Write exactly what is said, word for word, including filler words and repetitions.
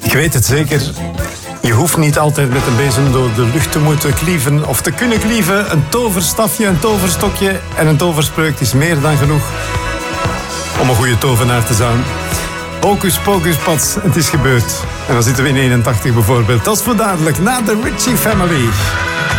Ik weet het zeker. Je hoeft niet altijd met een bezem door de lucht te moeten klieven of te kunnen klieven. Een toverstafje, een toverstokje en een toverspreuk is meer dan genoeg om een goede tovenaar te zijn. Hocus pocus pats, het is gebeurd. En dan zitten we in eenentachtig bijvoorbeeld. Dat is voor dadelijk, na de Ritchie Family.